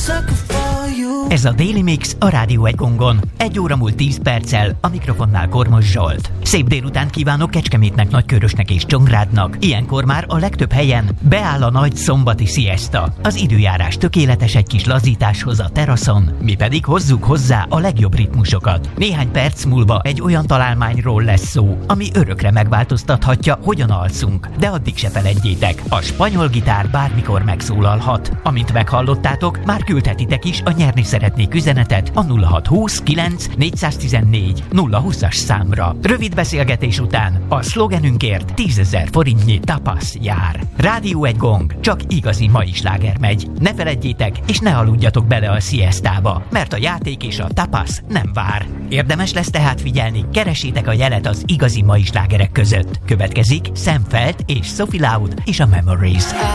Ez a Daily Mix a Rádió 1 Gongon. 1 óra múlt 10 perccel, a mikrofonnál Kormos Zsolt. Szép délutánt kívánok Kecskemétnek, Nagykörösnek és Csongrádnak. Ilyenkor már a legtöbb helyen beáll a nagy szombati siesta. Az időjárás tökéletes egy kis lazításhoz a teraszon, mi pedig hozzuk hozzá a legjobb ritmusokat. Néhány perc múlva egy olyan találmányról lesz szó, ami örökre megváltoztathatja, hogyan alszunk. De addig se feledjétek, a spanyol gitár bármikor megszólalhat. Amint meghallottátok, már küldhetitek is a nyerni szeretnék üzenetet a 0620 9 414 020-as számra. Rövid beszélgetés után a szlogenünkért 10 000 forintnyi tapas jár. Rádió 1 Gong, csak igazi mai sláger megy. Ne feledjétek, és ne aludjatok bele a siestába, mert a játék és a tapas nem vár. Érdemes lesz tehát figyelni, keresétek a jelet az igazi mai slágerek között. Következik Sam Feld és Sophie Loud és a Memories.